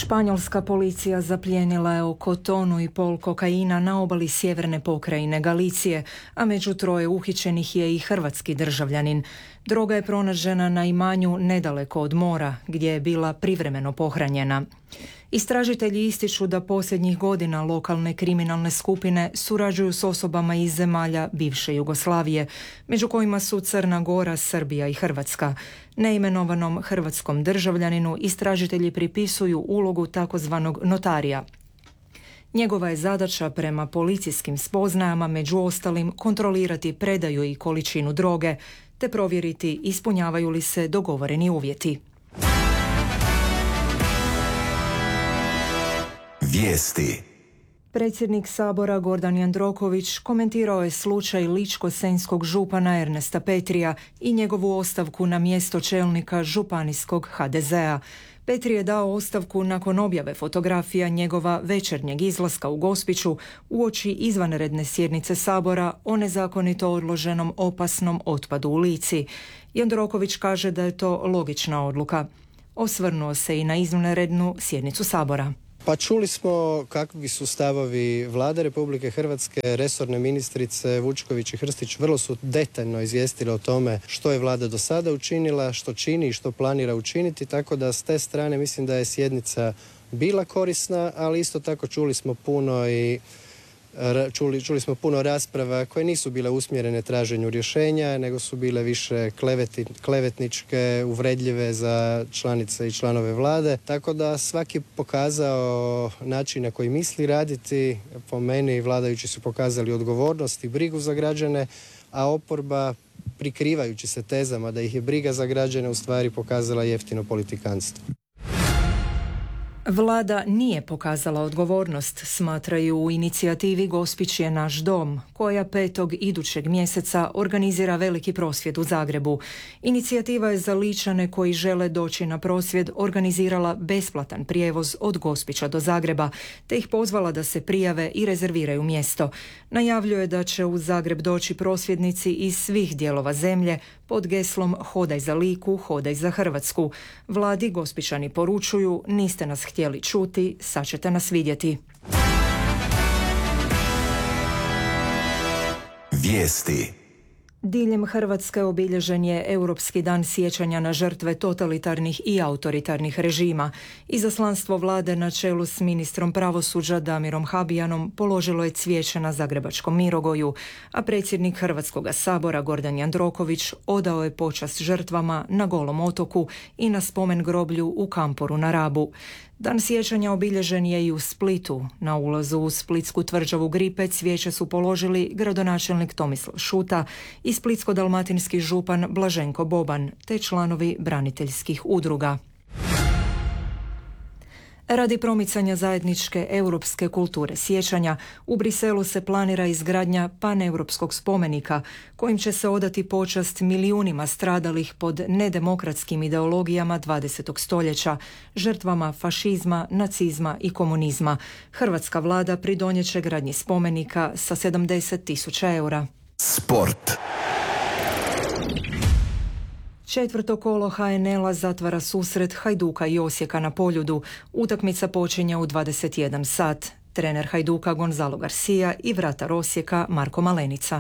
Španjolska policija zaplijenila je oko 1,5 tone kokaina na obali sjeverne pokrajine Galicije, a među 3 uhićenih je i hrvatski državljanin. Droga je pronađena na imanju nedaleko od mora, gdje je bila privremeno pohranjena. Istražitelji ističu da posljednjih godina lokalne kriminalne skupine surađuju s osobama iz zemalja bivše Jugoslavije, među kojima su Crna Gora, Srbija i Hrvatska. Neimenovanom hrvatskom državljaninu istražitelji pripisuju ulogu takozvanog notarija. Njegova je zadaća prema policijskim spoznajama među ostalim kontrolirati predaju i količinu droge, te provjeriti ispunjavaju li se dogovoreni uvjeti. Vijesti. Predsjednik Sabora Gordan Jandroković komentirao je slučaj ličko-senjskog župana Ernesta Petrija i njegovu ostavku na mjesto čelnika županijskog HDZ-a. Petri je dao ostavku nakon objave fotografija njegova večernjeg izlaska u Gospiću uoči izvanredne sjednice Sabora o nezakonito odloženom opasnom otpadu u Lici. Jandroković kaže da je to logična odluka. Osvrnuo se i na izvanrednu sjednicu Sabora. Pa čuli smo kakvi su stavovi Vlade Republike Hrvatske, resorne ministrice Vučković i Hrstić vrlo su detaljno izvijestile o tome što je Vlada do sada učinila, što čini i što planira učiniti, tako da s te strane mislim da je sjednica bila korisna, ali isto tako čuli smo puno rasprava koje nisu bile usmjerene traženju rješenja, nego su bile više klevetničke, uvredljive za članice i članove Vlade. Tako da svaki pokazao način na koji misli raditi. Po meni vladajući su pokazali odgovornost i brigu za građane, a oporba, prikrivajući se tezama da ih je briga za građane, u stvari pokazala jeftino politikanstvo. Vlada nije pokazala odgovornost, smatraju u inicijativi Gospić je naš dom, koja 5. idućeg mjeseca organizira veliki prosvjed u Zagrebu. Inicijativa je za Ličane koji žele doći na prosvjed organizirala besplatan prijevoz od Gospića do Zagreba, te ih pozvala da se prijave i rezerviraju mjesto. Najavljuje da će u Zagreb doći prosvjednici iz svih dijelova zemlje pod geslom Hodaj za Liku, hodaj za Hrvatsku. Vladi Gospićani poručuju, niste nas htjeli čuti, sad ćete nas vidjeti. Vijesti. Diljem Hrvatske obilježen je Europski dan sjećanja na žrtve totalitarnih i autoritarnih režima. Izaslanstvo vlade na čelu s ministrom pravosuđa Damirom Habijanom položilo je cvijeće na Zagrebačkom Mirogoju, a predsjednik Hrvatskoga sabora Gordan Jandroković odao je počast žrtvama na Golom otoku i na spomen groblju u Kamporu na Rabu. Dan sjećanja obilježen je i u Splitu. Na ulazu u splitsku tvrđavu Gripe cvijeće su položili gradonačelnik Tomislav Šuta i splitsko-dalmatinski župan Blaženko Boban, te članovi braniteljskih udruga. Radi promicanja zajedničke europske kulture sjećanja, u Briselu se planira izgradnja paneuropskog spomenika, kojim će se odati počast milijunima stradalih pod nedemokratskim ideologijama 20. stoljeća, žrtvama fašizma, nacizma i komunizma. Hrvatska vlada pridonijet će gradnji spomenika sa 70.000 eura. Sport. 4. kolo HNL-a zatvara susret Hajduka i Osijeka na Poljudu. Utakmica počinje u 21 sat. Trener Hajduka Gonzalo Garcia i vratar Osijeka Marko Malenica.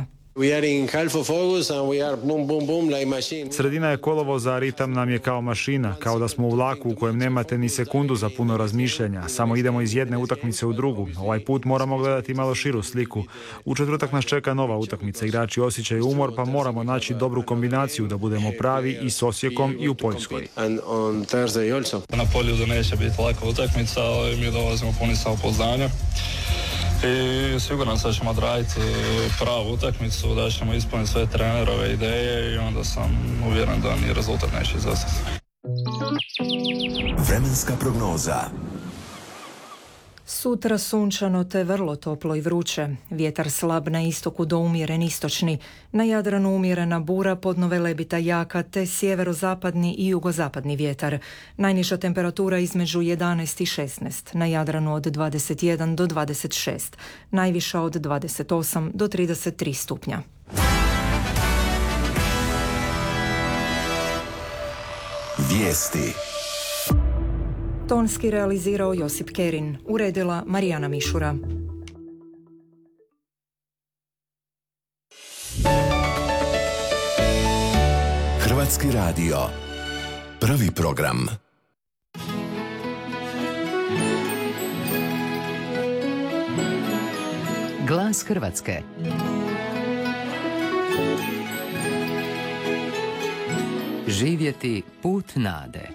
Sredina je kolovoza, a ritam nam je kao mašina, kao da smo u vlaku u kojem nemate ni sekundu za puno razmišljanja. Samo idemo iz jedne utakmice u drugu. Ovaj put moramo gledati malo širu sliku. U četvrtak nas čeka nova utakmica. Igrači osjećaju umor, pa moramo naći dobru kombinaciju da budemo pravi i s Osijekom i u Poljskoj. Na Poljudu neće biti laka utakmica, ali mi dolazimo puni samopouzdanja. I siguran sam da ćemo odraditi pravu utakmicu, da ćemo ispuniti sve trenerove ideje i onda sam uvjeren da ni rezultat neće izostati. Vremenska prognoza. Sutra sunčano te vrlo toplo i vruće. Vjetar slab na istoku do umjeren istočni. Na Jadranu umjerena bura, pod Velebita jaka te sjeverozapadni i jugozapadni vjetar. Najniža temperatura između 11 i 16. Na Jadranu od 21 do 26. Najviša od 28 do 33 stupnja. Vijesti. Tonski realizirao Josip Kerin, uredila Marijana Mišura. Hrvatski radio. Prvi program. Glas Hrvatske. Živjeti put nade.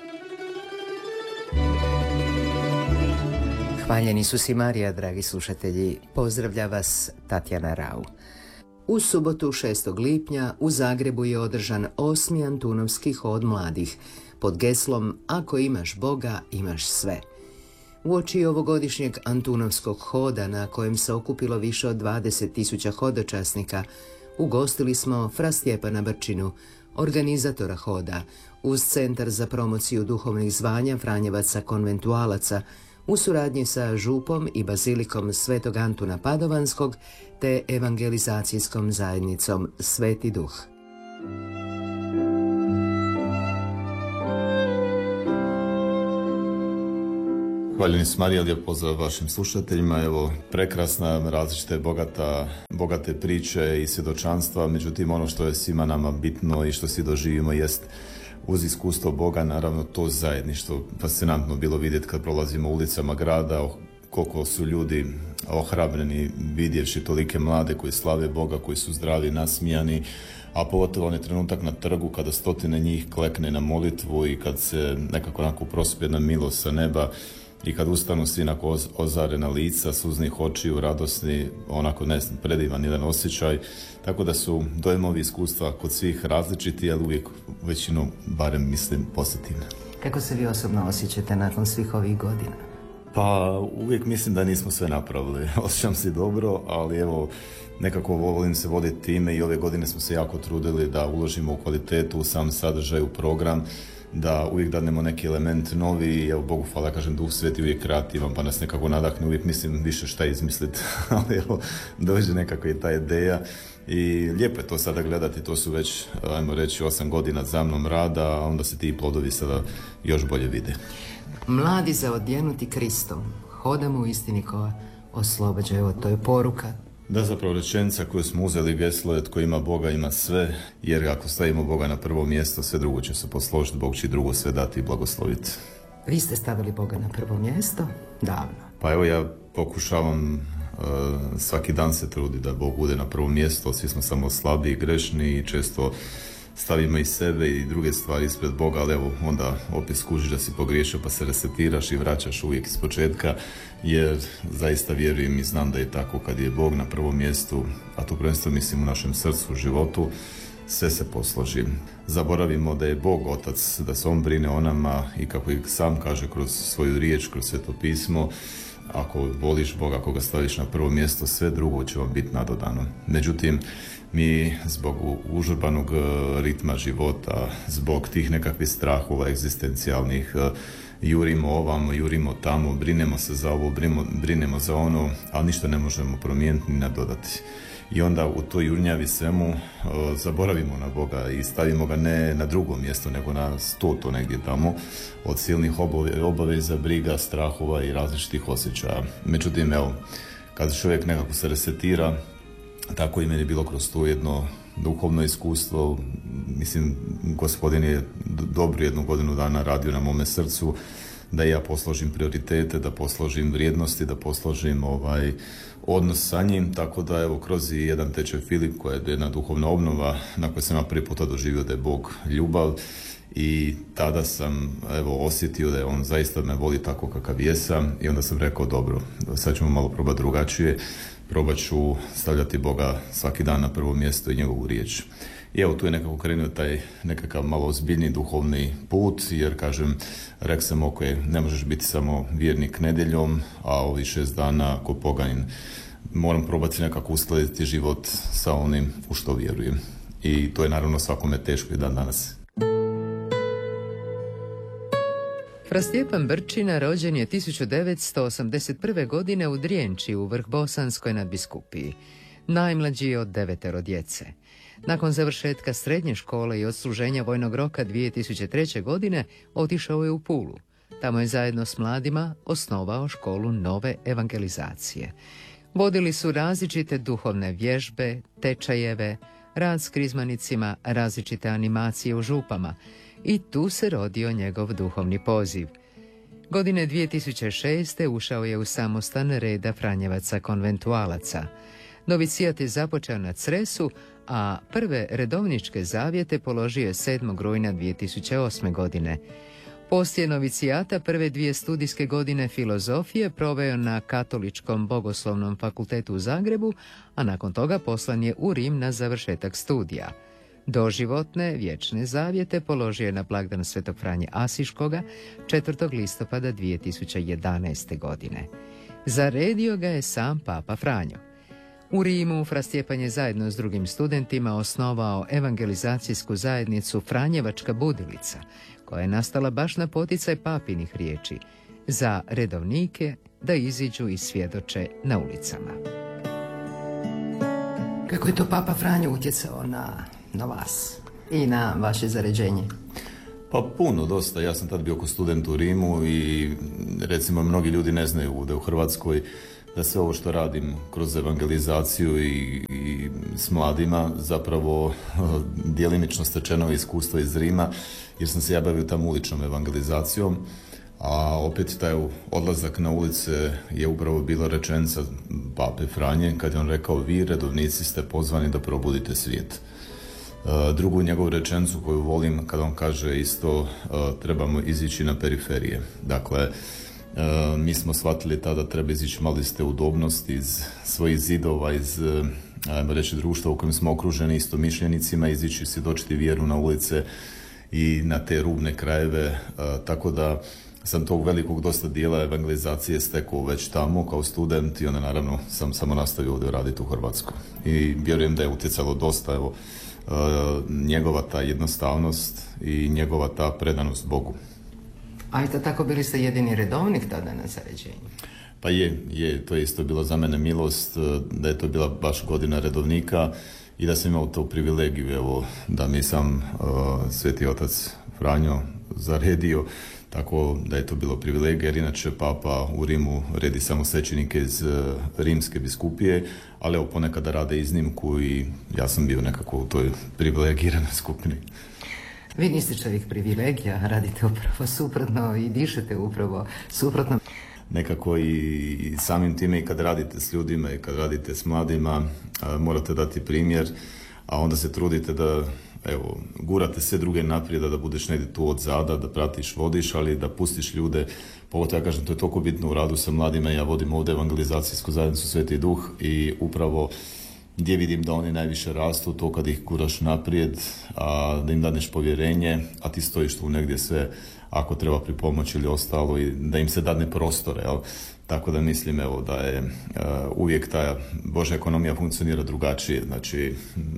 Hvaljeni su si Marija, dragi slušatelji. Pozdravlja vas Tatjana Rau. U subotu 6. lipnja u Zagrebu je održan 8. Antunovski hod mladih pod geslom Ako imaš Boga, imaš sve. Uoči ovogodišnjeg Antunovskog hoda, na kojem se okupilo više od 20.000 hodočasnika, ugostili smo Fra Stjepana Brčinu, organizatora hoda, uz Centar za promociju duhovnih zvanja Franjevaca konventualaca, u suradnji sa župom i bazilikom Svetog Antuna Padovanskog te evangelizacijskom zajednicom Sveti Duh. Hvaljeni su Marija, lijep pozdrav vašim slušateljima. Evo, prekrasna, različite, bogate priče i svjedočanstva, međutim ono što je svima nama bitno i što svi doživimo jest uz iskustvo Boga, naravno to zajedništvo. Fascinantno bilo vidjeti kad prolazimo ulicama grada, koliko su ljudi ohrabreni vidjevši tolike mlade koji slave Boga, koji su zdravi, nasmijani, a pogotovo onaj trenutak na trgu kada stotine njih klekne na molitvu i kad se nekako onako prospje jedna milost sa neba i kad ustanu svi onako ozarena lica, suznih očiju, radosni, onako predivan jedan osjećaj. Tako da su dojmovi iskustva kod svih različiti, ali uvijek većinu, barem mislim, pozitivne. Kako se vi osobno osjećate nakon svih ovih godina? Pa uvijek mislim da nismo sve napravili. Osjećam se dobro, ali evo, nekako volim se voditi time i ove godine smo se jako trudili da uložimo u kvalitetu, u sam sadržaj, u program, da uvijek dadnemo neki element novi i evo, Bogu hvala, kažem, Duh Sveti uvijek kreativan pa nas nekako nadahne, uvijek mislim više šta izmisliti, ali evo, dođe nekako i ta ideja i lijepo je to sada gledati, to su već, ajmo reći, 8 godina za mnom rada, a onda se ti plodovi sada još bolje vide. Mladi zaodjenuti Kristom, hodamo u istini koja oslobađa, evo, to je poruka. Da, zapravo rečenica koju smo uzeli geslo je tko ima Boga ima sve, jer ako stavimo Boga na prvo mjesto, sve drugo će se posložiti, Bog će drugo sve dati i blagosloviti. Vi ste stavili Boga na prvo mjesto davno. Pa evo, ja pokušavam svaki dan se trudi da Bog bude na prvo mjesto, svi smo samo slabi i grešni i često stavimo i sebe i druge stvari ispred Boga, ali evo, onda opet skužiš da si pogriješio pa se resetiraš i vraćaš uvijek iz početka, jer zaista vjerujem i znam da je tako kad je Bog na prvom mjestu, a to prvenstveno mislim u našem srcu, u životu, sve se posloži. Zaboravimo da je Bog Otac, da se On brine o nama i kako ih sam kaže kroz svoju riječ, kroz Sveto pismo, ako voliš Boga, ako ga staviš na prvo mjesto, sve drugo će vam biti nadodano. Međutim, mi zbog užurbanog ritma života, zbog tih nekakvih strahova egzistencijalnih, jurimo ovamo, jurimo tamo, brinemo se za ovo, brinemo za ono, ali ništa ne možemo promijeniti ni nadodati. I onda u toj jurnjavi svemu zaboravimo na Boga i stavimo ga ne na drugo mjesto, nego na 100 negdje tamo, od silnih obaveza, briga, strahova i različitih osjećaja. Međutim, evo, kad čovjek nekako se resetira, tako i meni je bilo kroz to jedno duhovno iskustvo. Mislim, Gospodin je dobro 1 godinu dana radio na mome srcu da ja posložim prioritete, da posložim vrijednosti, da posložim odnos sa njim, tako da evo kroz jedan tečaj Filip, koja je jedna duhovna obnova na kojoj sam ja prvi puta doživio da je Bog ljubav i tada sam osjetio da je On zaista me voli tako kakav jesam i onda sam rekao dobro, sad ćemo malo probati drugačije, probat ću stavljati Boga svaki dan na prvo mjesto i njegovu riječ. I evo tu je nekako krenuo taj nekakav malo ozbiljni duhovni put, jer kažem, rekao sam ok, ne možeš biti samo vjernik nedjeljom, a ovih 6 dana ko poganin. Moram probati nekako uskladiti život sa onim u što vjerujem. I to je naravno svakome teško i dan danas. Fra Stjepan Brčina rođen je 1981. godine u Drijenči u Vrhbosanskoj nadbiskupiji. Najmlađi je od 9 djece. Nakon završetka srednje škole i odsluženja vojnog roka 2003. godine otišao je u Pulu. Tamo je zajedno s mladima osnovao školu nove evangelizacije. Vodili su različite duhovne vježbe, tečajeve, rad s krizmanicima, različite animacije u župama i tu se rodio njegov duhovni poziv. Godine 2006. ušao je u samostan reda Franjevaca konventualaca. Novicijat je započeo na Cresu, a prve redovničke zavjete položio je 7. rujna 2008. godine. Poslije novicijata prve 2 studijske godine filozofije proveo na Katoličkom bogoslovnom fakultetu u Zagrebu, a nakon toga poslan je u Rim na završetak studija. Doživotne vječne zavjete položio je na blagdan Svetog Franje Asiškoga 4. listopada 2011. godine. Zaredio ga je sam Papa Franjo. U Rimu Fra Stjepan je zajedno s drugim studentima osnovao evangelizacijsku zajednicu Franjevačka budilica, koja je nastala baš na poticaj papinih riječi, za redovnike da iziđu i svjedoče na ulicama. Kako je to Papa Franjo utjecao na vas i na vaše zaređenje? Pa puno, dosta. Ja sam tad bio kao student u Rimu i recimo mnogi ljudi ne znaju da u Hrvatskoj da sve ovo što radim kroz evangelizaciju i s mladima zapravo djelimično stečeno iskustvo iz Rima, jer sam se ja bavio tamo uličnom evangelizacijom, a opet taj odlazak na ulice je upravo bila rečenica Pape Franje kad je on rekao: vi redovnici ste pozvani da probudite svijet. Drugu njegovu rečenicu koju volim kad on kaže isto trebamo izići na periferije. Dakle, mi smo shvatili tada treba izići malo iz te udobnosti, iz svojih zidova, iz ajmo reći društva u kojem smo okruženi istomišljenicima, izići svjedočiti vjeru na ulice i na te rubne krajeve, tako da sam tog velikog dosta dijela evangelizacije stekao već tamo kao student i onda naravno sam samo nastavio ovdje raditi u Hrvatskoj. I vjerujem da je utjecalo dosta, evo, njegova ta jednostavnost i njegova ta predanost Bogu. A eto tako bili ste jedini redovnik tada na zaređenju? Pa je, to je isto bilo za mene milost, da je to bila baš godina redovnika i da sam imao to privilegiju, evo, da mi sam Sveti otac Franjo zaredio, tako da je to bilo privilegija, jer inače Papa u Rimu redi samo svećenike iz rimske biskupije, ali evo ponekada rade iznimku i ja sam bio nekako u toj privilegiranoj skupini. Vi niste čovjek privilegija, radite upravo suprotno i dišete upravo suprotno. Nekako i samim time i kad radite s ljudima i kad radite s mladima morate dati primjer, a onda se trudite da evo, gurate sve druge naprijed, da budeš negdje tu od zada, da pratiš, vodiš, ali da pustiš ljude. Pogotovo ja kažem, to je toliko bitno u radu sa mladima. Ja vodim ovdje evangelizacijsku zajednicu Sveti Duh i upravo gdje vidim da oni najviše rastu, to kad ih guraš naprijed, a da im daneš povjerenje, a ti stojiš tu negdje sve ako treba pripomoći ili ostalo i da im se dadne prostore. Jel? Tako da mislim evo, da je uvijek ta Božja ekonomija funkcionira drugačije. Znači,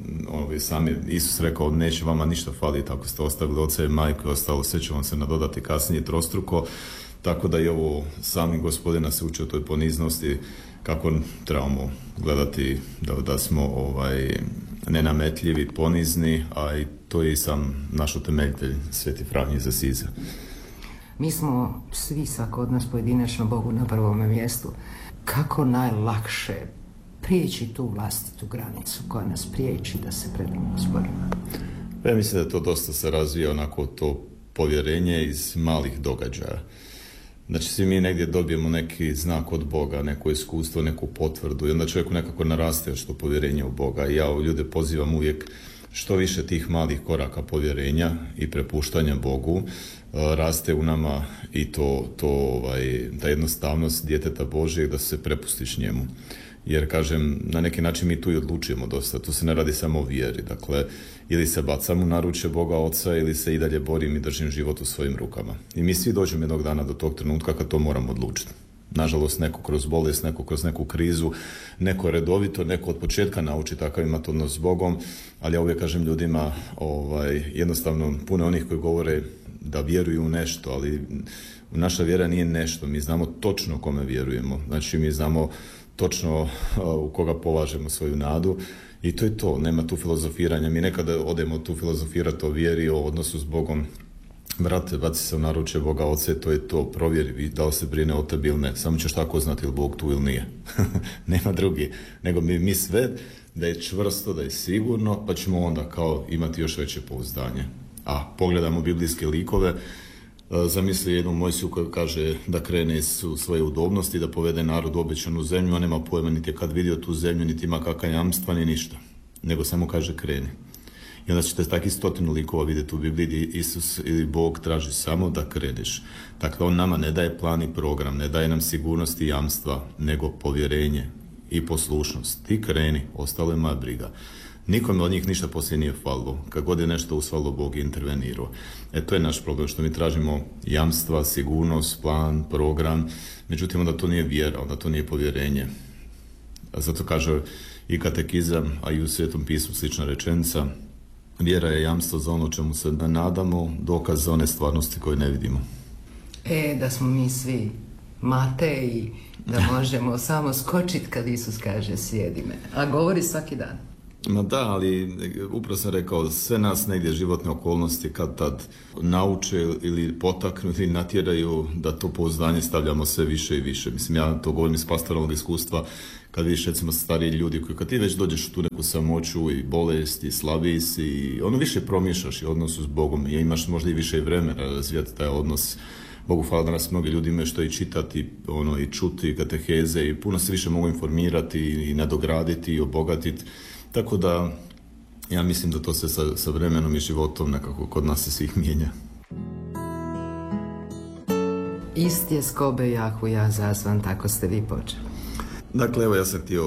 sami Isus rekao, neće vama ništa faliti ako ste ostavili oca i majku i ostalo, sve će vam se nadodati kasnije trostruko. Tako da i ovo sami Gospodina se uči o toj poniznosti, kako trebamo gledati da smo nenametljivi, ponizni, a i to je i sam naš utemeljitelj Sveti Franje iz Asiza. Mi smo svi, svako od nas pojedinačno, Bogu na prvome mjestu. Kako najlakše prijeći tu vlastitu granicu koja nas priječi da se predamo Gospodinu? Ja mislim da to dosta se razvija onako to povjerenje iz malih događaja. Znači svi mi negdje dobijemo neki znak od Boga, neko iskustvo, neku potvrdu i onda čovjeku nekako naraste što povjerenje u Boga. I ja ljude pozivam uvijek što više tih malih koraka povjerenja i prepuštanja Bogu raste u nama i ta jednostavnost djeteta Božjeg da se prepustiš njemu. Jer, kažem, na neki način mi tu i odlučujemo dosta. Tu se ne radi samo o vjeri. Dakle, ili se bacam u naručje Boga Oca ili se i dalje borim i držim život u svojim rukama. I mi svi dođemo jednog dana do tog trenutka kad to moramo odlučiti. Nažalost, neko kroz bolest, neko kroz neku krizu, neko redovito, neko od početka nauči takav imati odnos s Bogom, ali ja uvijek kažem ljudima, jednostavno puno onih koji govore da vjeruju u nešto, ali naša vjera nije nešto. Mi znamo točno kome vjerujemo. Znači, mi znamo točno u koga polažemo svoju nadu i to je to, nema tu filozofiranja. Mi nekada odemo tu filozofirati o vjeri, o odnosu s Bogom, brate, baci se u naručje Boga Oce, to je to, provjeri da li se brine o tebi ili ne. Samo ćeš tako znati ili Bog tu ili nije. Nema drugi. Nego mi sve da je čvrsto, da je sigurno, pa ćemo onda kao imati još veće pouzdanje. A pogledamo biblijske likove, zamisli jednu Mojsiju koja kaže da krene iz svoje udobnosti, da povede narod u obećanu zemlju, a nema pojma niti je kad vidio tu zemlju, niti ima kakva jamstva, ni ništa. Nego samo kaže kreni. I onda ćete takih 100 likova vidjeti u Bibliji gdje Isus ili Bog traži samo da kreneš. Dakle, on nama ne daje plan i program, ne daje nam sigurnost i jamstva, nego povjerenje i poslušnost. Ti kreni, ostalo je moja briga. Nikome od njih ništa poslije nije falilo. Kad god je nešto usvalo, Bog je intervenirao. To je naš problem, što mi tražimo jamstva, sigurnost, plan, program. Međutim, onda to nije vjera, onda to nije povjerenje. A zato kaže i katekizam, a i u Svetom pismu slična rečenica: vjera je jamstvo za ono čemu se nadamo, dokaz za one stvarnosti koje ne vidimo. Da smo mi svi Mateji, da možemo samo skočiti kad Isus kaže sjedi me, a govori svaki dan. Ma da, ali upravo sam rekao, sve nas negdje životne okolnosti kad tad nauče ili potaknu ili natjeraju da to pouzdanje stavljamo sve više i više. Mislim, ja to govorim iz pastoralnog iskustva, kad vidiš recimo stariji ljudi koji kad ti već dođeš u tu neku samoću i bolest i slabiji si i ono više promišljaš i odnosu s Bogom i imaš možda i više vremena razvijati taj odnos. Bogu hvala, danas mnogi ljudi imaju što i čitati, i čuti kateheze i puno se više mogu informirati i nadograditi i obogatiti. Tako da ja mislim da to se sa vremenom i životom nekako kod nas se svih mijenja. Ist je skobe Jahuja zazvan, tako ste vi počeli. Dakle, evo ja sam htio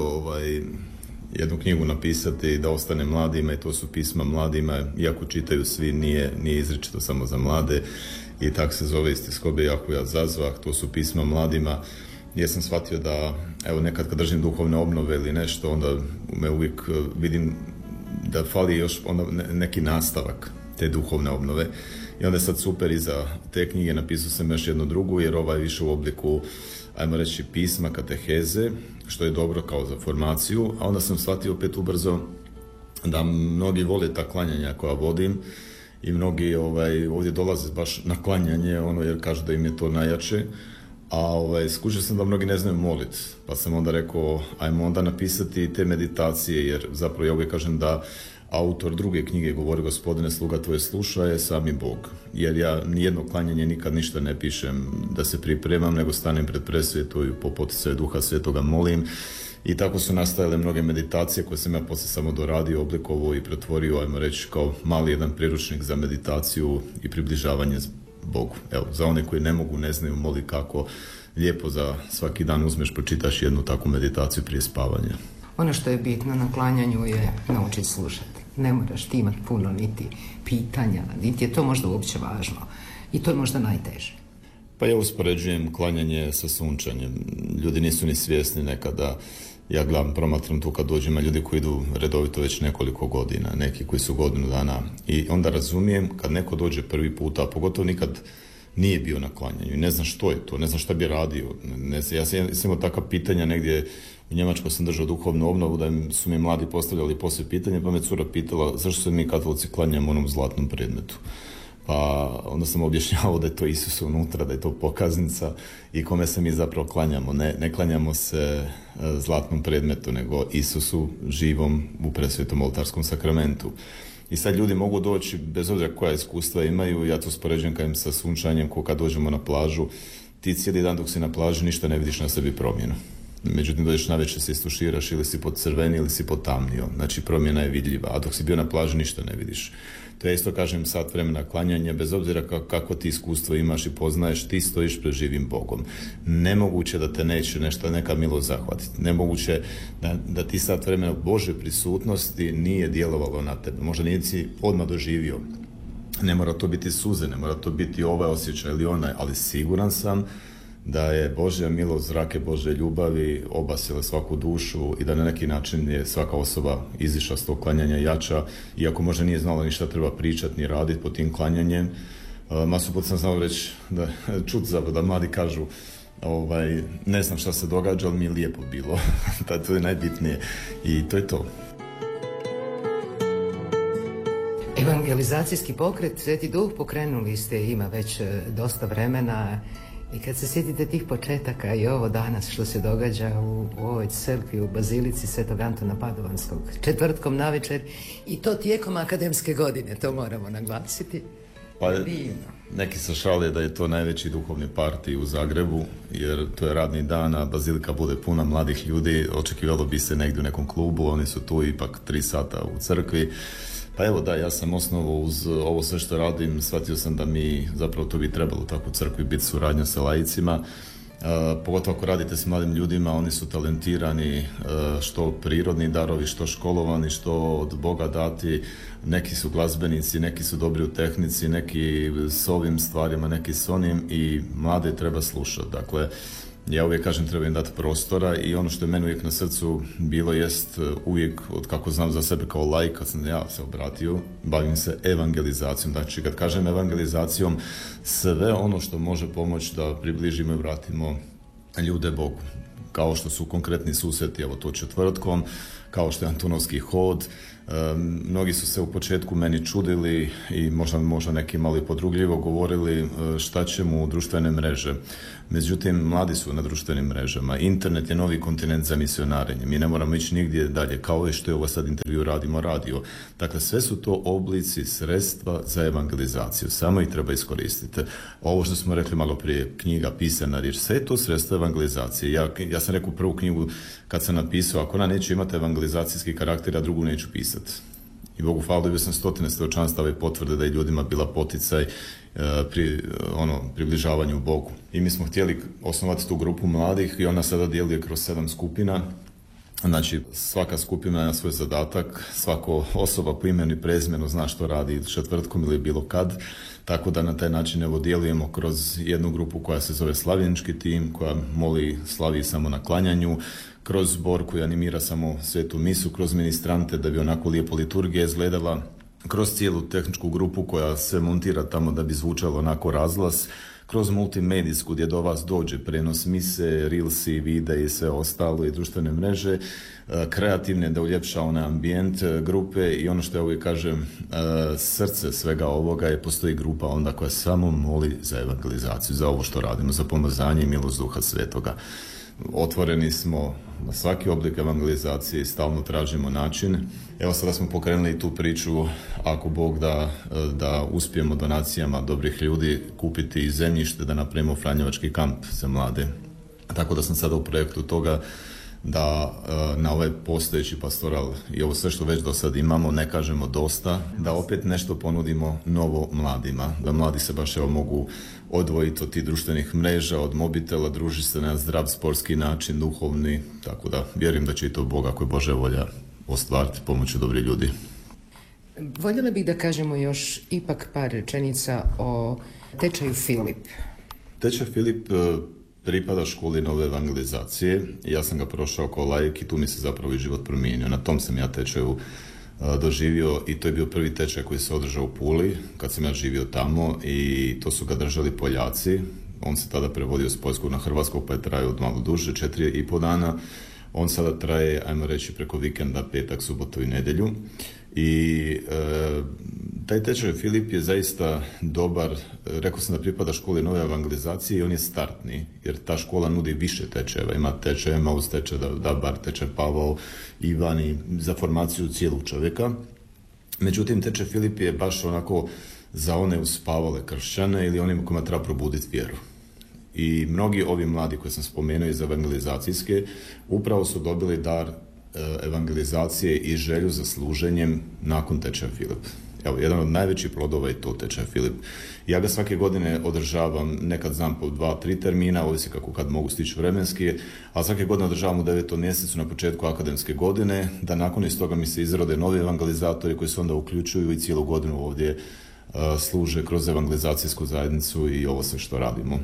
jednu knjigu napisati da ostane mladima i to su pisma mladima, iako čitaju svi, nije izričito samo za mlade i tako se zove Ist je skobe Jahuja zazvah, to su pisma mladima. Ja sam shvatio da, evo nekad kad držim duhovne obnove ili nešto, onda me uvijek vidim da fali još onda neki nastavak te duhovne obnove. I onda je sad super iza te knjige napisao sam još jednu drugu, jer ova je više u obliku, ajmo reći, pisma, kateheze, što je dobro kao za formaciju, a onda sam shvatio opet ubrzo da mnogi vole ta klanjanja koja vodim i mnogi ovdje dolaze baš na klanjanje, jer kažu da im je to najjače. A skušao sam da mnogi ne znaju moliti, pa sam onda rekao ajmo onda napisati te meditacije, jer zapravo ja uvijek kažem da autor druge knjige govori Gospodine, sluga tvoje sluša je sami Bog, jer ja nijedno klanjanje nikad ništa ne pišem da se pripremam, nego stanem pred presvetu i po poticaju Duha Svetoga molim. I tako su nastajale mnoge meditacije koje sam ja poslije samo doradio, oblikovao i pretvorio, ajmo reći, kao mali jedan priručnik za meditaciju i približavanje Bogu. Evo, za one koji ne mogu, ne znaju, moli kako, lijepo za svaki dan uzmeš, pročitaš jednu takvu meditaciju prije spavanja. Ono što je bitno na klanjanju je naučiti slušati. Ne moraš ti imati puno niti pitanja, niti je to možda uopće važno. I to je možda najteže. Pa ja uspoređujem klanjanje sa sunčanjem. Ljudi nisu ni svjesni nekada. Ja gledam, promatram tu kad dođem, ima ljudi koji idu redovito već nekoliko godina, neki koji su godinu dana. I onda razumijem kad neko dođe prvi puta, a pogotovo nikad nije bio na klanjanju i ne zna što je to, ne zna šta bi radio. Ja sam imao takva pitanja negdje, u Njemačkoj sam držao duhovnu obnovu, da su mi mladi postavljali poslije pitanje, pa me cura pitala zašto se mi katolici klanjamo onom zlatnom predmetu. Pa onda sam objašnjavao da je to Isus unutra, da je to pokaznica i kome se mi zapravo klanjamo. Ne klanjamo se zlatnom predmetu, nego Isusu živom u presvetom oltarskom sakramentu. I sad ljudi mogu doći, bez obzira koja iskustva imaju, ja to uspoređujem kao sa sunčanjem, ko kad dođemo na plažu, ti cijeli dan dok si na plaži ništa ne vidiš na sebi promjenu. Međutim, dođeš navečer, se istuširaš ili si podcrvenio ili si potamnio. Znači, promjena je vidljiva, a dok si bio na plaži ništa ne vidiš. To ja isto kažem, sat vremena klanjanja, bez obzira kako ti iskustvo imaš i poznaješ, ti stojiš pred živim Bogom. Nemoguće da te neće neka milost zahvatiti. Nemoguće da ti sat vremena Božje prisutnosti nije djelovalo na tebe. Možda nisi odmah doživio. Ne mora to biti suze, ne mora to biti ovaj osjećaj ili onaj, ali siguran sam da je Božja milost, zrake Božje ljubavi obasile svaku dušu i da na neki način je svaka osoba izišla s tog klanjanja jača, iako možda nije znala ni šta treba pričati ni raditi pod tim klanjanjem. Masu put sam znao reći, da mladi kažu ne znam šta se događa, ali mi je lijepo bilo. To je najbitnije i to je to. Evangelizacijski pokret Sveti Duh pokrenuli ste, ima već dosta vremena, i kad se sjetite tih početaka i ovo danas što se događa u ovoj crkvi u Bazilici Svetog Antuna Padovanskog četvrtkom navečer, i to tijekom akademske godine, to moramo naglasiti. Pa neki se šale da je to najveći duhovni partij u Zagrebu, jer to je radni dan, a bazilika bude puna mladih ljudi, očekivalo bi se negdje u nekom klubu, oni su tu ipak 3 sata u crkvi. Pa evo da, ja sam osnovo uz ovo sve što radim, shvatio sam da mi zapravo to bi trebalo tako u crkvi biti suradnja sa laicima. Pogotovo ako radite s mladim ljudima, oni su talentirani, što prirodni darovi, što školovani, što od Boga dati. Neki su glazbenici, neki su dobri u tehnici, neki s ovim stvarima, neki s onim, i mlade treba slušati. Dakle, ja uvijek kažem, treba im dati prostora, i ono što je meni uvijek na srcu bilo jest uvijek, od kako znam za sebe kao laik, kad sam ja se obratio, bavim se evangelizacijom. Znači, kad kažem evangelizacijom, sve ono što može pomoći da približimo i vratimo ljude Bogu. Kao što su konkretni susreti, evo to četvrtkom, kao što je Antunovski hod. Mnogi su se u početku meni čudili i možda neki malo i podrugljivo govorili šta ćemo u društvene mreže. Međutim, mladi su na društvenim mrežama. Internet je novi kontinent za misionarenje. Mi ne moramo ići nigdje dalje, kao što je ovo sad intervju radimo radio. Dakle, sve su to oblici, sredstva za evangelizaciju. Samo ih treba iskoristiti. Ovo što smo rekli malo prije, knjiga, pisana riječ, sve je to sredstvo evangelizacije. Ja sam rekao prvu knjigu kad sam napisao, ako ona neće imati evangelizacijski karakter, a drugu neću pisati. I Bogu hvala, dobio sam 100 svjedočanstava i potvrde da je ljudima bila poticaj približavanju Bogu. I mi smo htjeli osnovati tu grupu mladih i ona sada djeluje kroz 7 skupina. Znači, svaka skupina ima svoj zadatak, svako osoba po imenu i prezimenu zna što radi četvrtkom ili bilo kad, tako da na taj način evo djelujemo kroz jednu grupu koja se zove Slavljenički tim, koja slavi samo na klanjanju, kroz zbor koji animira samo svetu misu, kroz ministrante da bi onako lijepo liturgija izgledala, kroz cijelu tehničku grupu koja se montira tamo da bi zvučalo onako razglas, kroz multimedijsku gdje do vas dođe prenos mise, reelsi, videi i sve ostalo i društvene mreže, kreativne da uljepša onaj ambijent grupe i ono što ja uvijek kažem, srce svega ovoga je postoji grupa onda koja samo moli za evangelizaciju, za ovo što radimo, za pomazanje i milost Duha Svetoga. Otvoreni smo na svaki oblik evangelizacije i stalno tražimo način. Evo sada smo pokrenuli tu priču, ako Bog da uspijemo donacijama dobrih ljudi kupiti i zemljište da napravimo Franjevački kamp za mlade. Tako da sam sada u projektu toga da na ovaj postojeći pastoral i ovo sve što već do sad imamo, ne kažemo dosta, da opet nešto ponudimo novo mladima, da mladi se baš mogu odvojiti od tih društvenih mreža, od mobitela, družiti se na zdrav sportski način, duhovni, tako da vjerujem da će i to Bog, ako je Božja volja, ostvariti pomoću dobrih ljudi. Voljela bih da kažemo još ipak par rečenica o tečaju Filip. Tečaj Filip pripada školi nove evangelizacije. Ja sam ga prošao kao laik i tu mi se zapravo i život promijenio. Na tom sam ja tečaju doživio i to je bio prvi tečaj koji se održao u Puli kad sam ja živio tamo i to su ga držali Poljaci. On se tada prevodio s poljskog na hrvatskog pa je trajao malo duže, 4,5 dana. On sada traje, ajmo reći, preko vikenda, petak, subotu i nedjelju. I taj tečaj Filip je zaista dobar, rekao sam da pripada školi nove evangelizacije i on je startni, jer ta škola nudi više tečajeva, ima tečaj Emaus, tečaj Dabar, tečaj Pavao, Ivan i za formaciju cijelog čovjeka. Međutim, tečaj Filip je baš onako za one uspavale kršćane ili onima kojima treba probuditi vjeru. I mnogi ovi mladi koje sam spomenuo iz evangelizacijske upravo su dobili dar evangelizacije i želju za služenjem nakon tečaja Filip. Evo, jedan od najvećih plodova je to tečaj Filip. Ja ga svake godine održavam, nekad znam po 2-3 termina, ovisi kako kad mogu stići vremenski, a svake godine održavam u 9. mjesecu na početku akademske godine, da nakon iz toga mi se izrode novi evangelizatori koji se onda uključuju i cijelu godinu ovdje služe kroz evangelizacijsku zajednicu i ovo sve što radimo.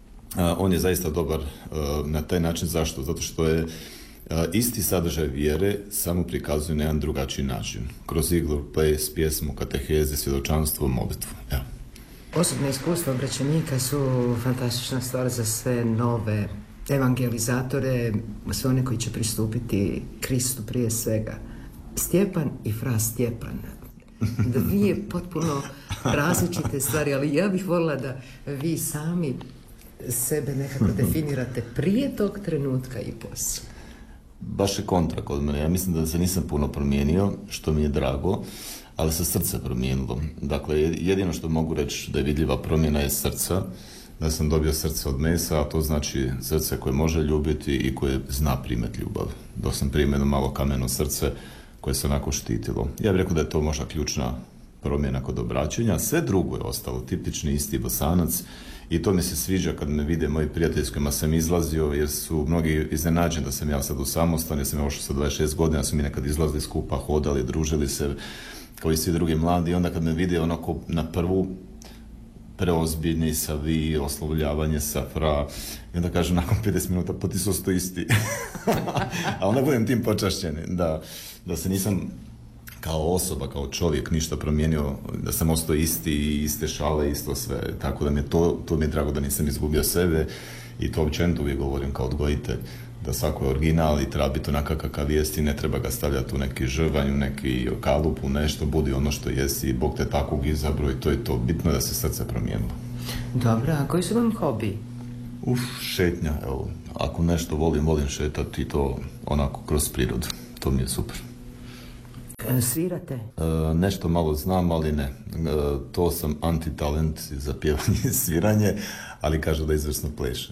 On je zaista dobar na taj način. Zašto? Zato što je isti sadržaj vjere samo prikazuje na jedan drugačiji način. Kroz iglu, ples, pjesmu, kateheze, svjedočanstvo, molitvu. Ja. Osobne iskustva obraćenika su fantastična stvar za sve nove evangelizatore, sve one koji će pristupiti Kristu prije svega. Stjepan i fra Stjepan. Dvije potpuno različite stvari, ali ja bih voljela da vi sami sebe nekako definirate prije tog trenutka i poslije. Baš je kontra kod mene. Ja mislim da se nisam puno promijenio, što mi je drago, ali se srce promijenilo. Dakle, jedino što mogu reći da je vidljiva promjena je srca, da sam dobio srce od mesa, a to znači srce koje može ljubiti i koje zna primati ljubav. Dok sam primio malo kameno srce koje se onako štitilo. Ja bih rekao da je to možda ključna promjena kod obraćanja. Sve drugo je ostalo, tipični isti Bosanac, i to mi se sviđa kad me vide moji prijatelji s kojima sam izlazio, jer su mnogi iznenađeni da sam ja sad u samostan, jer sam ja ošao sa 26 godina, su mi nekad izlazili skupa, hodali, družili se kao i svi drugi mladi, i onda kad me vide onako na prvu preozbiljni sa vi, oslovljavanje sa fra, i onda kažem nakon 50 minuta, pa ti su sto isti. A onda budem tim počašćeni, da se nisam kao osoba, kao čovjek ništa promijenio, da sam ostao isti i iste šale, isto sve. Tako da mi je to mi je drago da nisam izgubio sebe, i to općenito uvijek govorim kao odgojitelj, da svako je original i treba biti onakav kakav jesi, ne treba ga stavljati u neki žrvanj, u neki kalup, u nešto, budi ono što jesi, Bog te takvog izabrao i to je to. Bitno je da se srce promijenilo. Dobro, a koji su vam hobi? Šetnja, evo. Ako nešto volim šetati, to onako kroz prirodu. To mi je super. Svirate? Nešto malo znam, ali ne. To sam antitalent za pjevanje i sviranje, ali kažu da izvrsno plešem.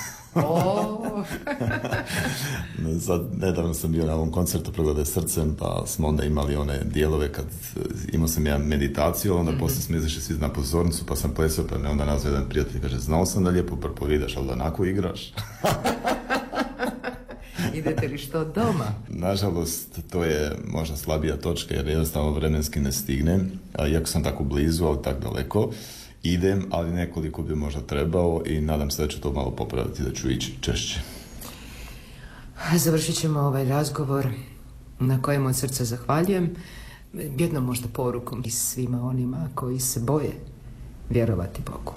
Sad, nedavno sam bio na ovom koncertu Progledaj srcem, pa smo onda imali one dijelove kad imao sam ja meditaciju, onda poslije smo izašli svi na pozornicu, pa sam plesao, pa me onda nazvao jedan prijatelj i kaže, znao sam da lijepo propovidaš, ali da onako igraš. Idete li što doma? Nažalost, to je možda slabija točka, jer jednostavno vremenski ne stignem, a iako sam tako blizu, ali tako daleko, idem, ali nekoliko bi možda trebao, i nadam se da ću to malo popraviti, da ću ići češće. Završit ćemo ovaj razgovor na kojem od srca zahvaljujem jednom možda porukom i svima onima koji se boje vjerovati Bogu.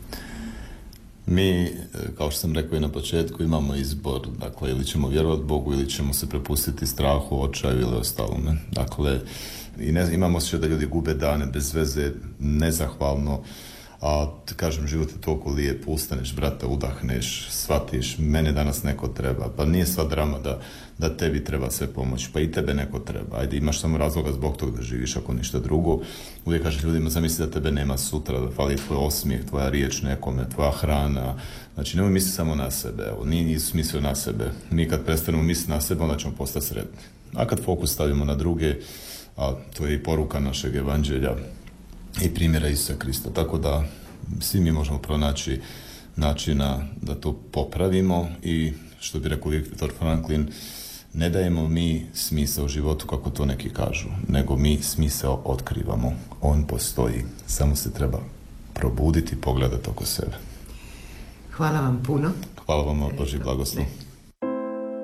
Mi, kao što sam rekao i na početku, imamo izbor, dakle, ili ćemo vjerovati Bogu ili ćemo se prepustiti strahu, očaju ili ostalome. Dakle, imamo osjećaj da ljudi gube dane bez veze, nezahvalno, a kažem, život je toliko lijep, ustaneš, brate, udahneš, shvatiš, mene danas neko treba, pa nije sva drama da tebi treba sve pomoć, pa i tebe neko treba, ajde, imaš samo razloga zbog toga da živiš, ako ništa drugo. Uvijek kažeš ljudima, zamisli da tebe nema sutra, da fali tvoj osmijeh, tvoja riječ nekome, tvoja hrana, znači nemoj misliti samo na sebe, evo, nije smisao na sebe, mi kad prestanemo misliti na sebe, onda ćemo postati sretni, a kad fokus stavimo na druge, a to je i poruka našeg evanđelja i primjera Isusa Krista, tako da svi mi možemo pronaći načina da to popravimo, i što bi rekao Viktor Franklin, ne dajemo mi smisao životu kako to neki kažu, nego mi smisao otkrivamo. On postoji, samo se treba probuditi i pogledati oko sebe. Hvala vam puno. Hvala vam, Božji blagoslov.